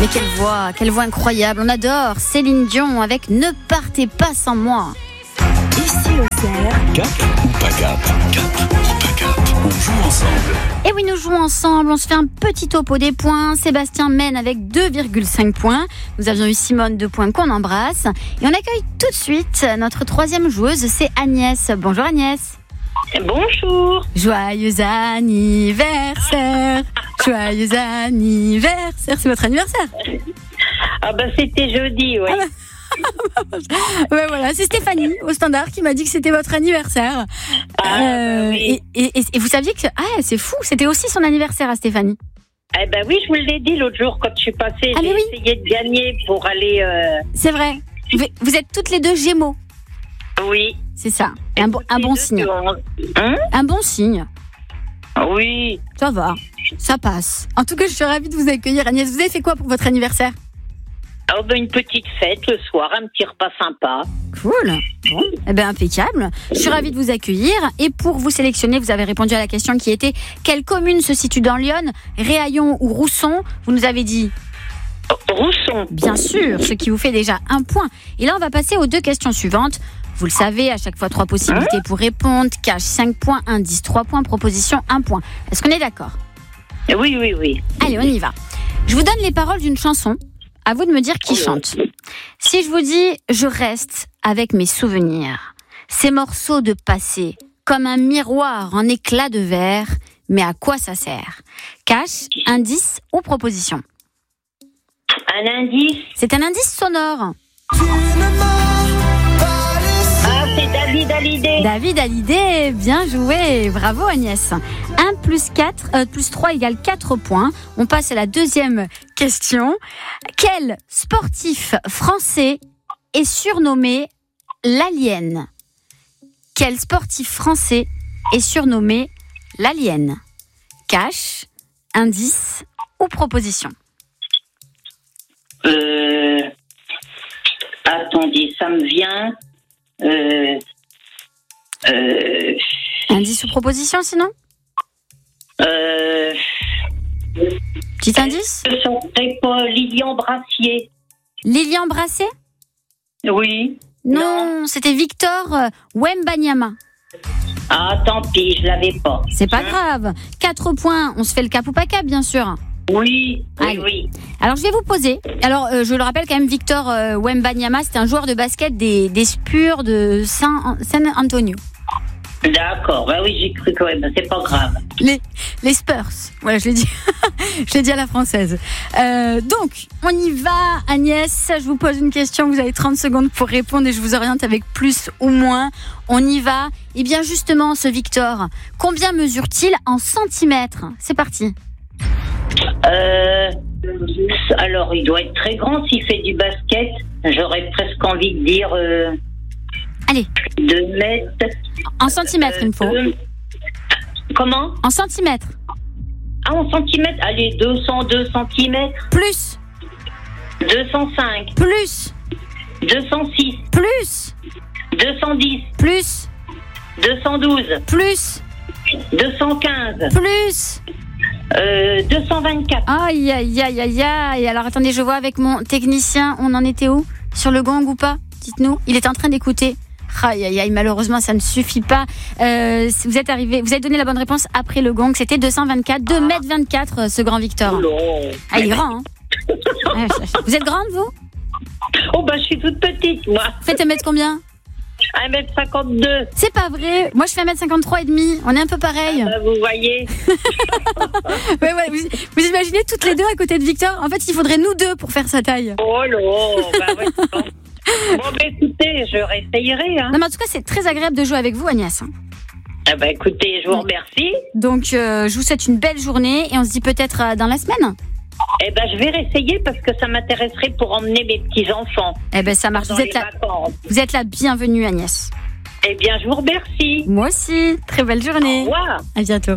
Mais quelle voix incroyable, on adore Céline Dion avec Ne partez pas sans moi. Ici au Cerf. Cap ou pas cap? Cap ou pas cap? On joue ensemble. Et oui, nous jouons ensemble, on se fait un petit topo des points. Sébastien mène avec 2,5 points. Nous avions eu Simone, 2 points qu'on embrasse. Et on accueille tout de suite notre troisième joueuse, c'est Agnès. Bonjour Agnès. Bonjour. Joyeux anniversaire. Joyeux anniversaire. C'est votre anniversaire? Ah bah c'était jeudi, oui. Ouais, voilà, c'est Stéphanie au standard qui m'a dit que c'était votre anniversaire. Oui. Et vous saviez que c'est fou, c'était aussi son anniversaire à Stéphanie. Eh ben oui, je vous l'ai dit l'autre jour quand je suis passée. Ah, j'ai mais oui. essayé de gagner pour aller. C'est vrai. Vous êtes toutes les deux Gémeaux. Oui. C'est ça. Un bon signe. Hein? Un bon signe. Oui. Ça va. Ça passe. En tout cas, je suis ravie de vous accueillir, Agnès. Vous avez fait quoi pour votre anniversaire? Oh ben une petite fête le soir, un petit repas sympa. Cool. Bon, eh ben impeccable. Je suis ravie de vous accueillir. Et pour vous sélectionner, vous avez répondu à la question qui était quelle commune se situe dans l'Yonne, Réaillon ou Rousson? Vous nous avez dit Rousson. bien sûr, ce qui vous fait déjà 1 point. Et là, on va passer aux 2 questions suivantes. Vous le savez, à chaque fois 3 possibilités pour répondre. Cash 5 points, indice 3 points, proposition 1 point. Est-ce qu'on est d'accord? Oui, oui, oui. Allez, on y va. Je vous donne les paroles d'une chanson. À vous de me dire qui chante. Si je vous dis « Je reste avec mes souvenirs », ces morceaux de passé, comme un miroir en éclat de verre, mais à quoi ça sert? Cash, indice ou proposition? Un indice. C'est un indice sonore. Ah, c'est David Hallyday. David Hallyday, bien joué. Bravo Agnès. 1 plus 3 égale 4 points. On passe à la deuxième question. Quel sportif français est surnommé l'Alien? Quel sportif français est surnommé l'Alien? Cash, indice ou proposition? Attendez, ça me vient. Indice ou proposition sinon? Petit indice? Ce serait pas Lilian Brassier. Lilian Brassé? Oui. Non, c'était Victor Wembanyama. Ah, tant pis, je l'avais pas. C'est pas grave. 4 points, on se fait le cap ou pas cap, bien sûr. Oui, oui, Allez. oui. Alors, je vais vous poser. Alors, je le rappelle quand même, Victor Wembanyama, c'était un joueur de basket des Spurs de San Antonio. D'accord, bah oui, j'ai cru quand même, c'est pas grave. Les Spurs. Voilà, je l'ai dit. Je l'ai dit à la française. Donc, on y va, Agnès. Je vous pose une question. Vous avez 30 secondes pour répondre et je vous oriente avec plus ou moins. On y va. Et bien, justement, ce Victor, combien mesure-t-il en centimètres? C'est parti. Alors, il doit être très grand s'il fait du basket. J'aurais presque envie de dire Allez. 2 mètres. En centimètres, il me faut. Comment? En centimètres. Ah, en centimètres? Allez, 202 centimètres. Plus. 205. Plus. 206. Plus. 210. Plus. 212. Plus. 215. Plus. 224. Aïe, aïe, aïe, aïe, aïe. Alors, attendez, je vois avec mon technicien, on en était où? Sur le gong ou pas? Dites-nous. Il est en train d'écouter. Aïe, aïe, aïe, malheureusement, ça ne suffit pas. Vous êtes donné la bonne réponse après le gong. C'était 224, 2m24, ce grand Victor. Ah, il est grand, hein? Vous êtes grande, vous? Oh, bah, je suis toute petite, moi. Faites 1m combien? 1m52. C'est pas vrai. Moi, je fais 1m53 et demi. On est un peu pareil. Vous voyez. Ouais, vous imaginez toutes les deux à côté de Victor? En fait, il faudrait nous deux pour faire sa taille. Oh là, bah ouais. Bon, bah écoutez, je réessayerai. Hein. Non, mais en tout cas, c'est très agréable de jouer avec vous, Agnès. Ah bah écoutez, je vous remercie. Donc, je vous souhaite une belle journée et on se dit peut-être dans la semaine. Eh ben, je vais réessayer parce que ça m'intéresserait pour emmener mes petits-enfants. Eh ben, ça marche. Vous êtes la bienvenue, Agnès. Eh bien, je vous remercie. Moi aussi. Très belle journée. Au revoir. À bientôt.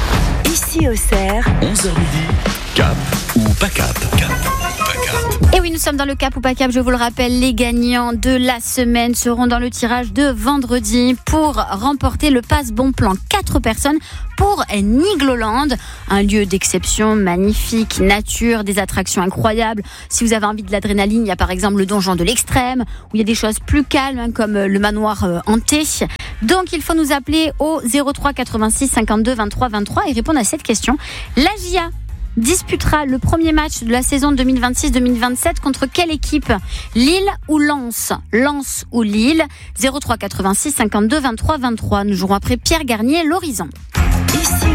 Ici au Cerf. 11h midi. Cap ou pas cap? Cap ou pas cap? Et oui, nous sommes dans le Cap ou pas Cap. Je vous le rappelle, les gagnants de la semaine seront dans le tirage de vendredi pour remporter le pass bon plan 4 personnes pour Nigloland, un lieu d'exception magnifique, nature, des attractions incroyables. Si vous avez envie de l'adrénaline, il y a par exemple le donjon de l'extrême, où il y a des choses plus calmes comme le manoir hanté. Donc il faut nous appeler au 03 86 52 23 23 et répondre à cette question. La GIA disputera le premier match de la saison 2026-2027 contre quelle équipe? Lille ou Lens? Lens ou Lille? 03 86 52 23 23. Nous jouerons après Pierre Garnier, l'Horizon. Ici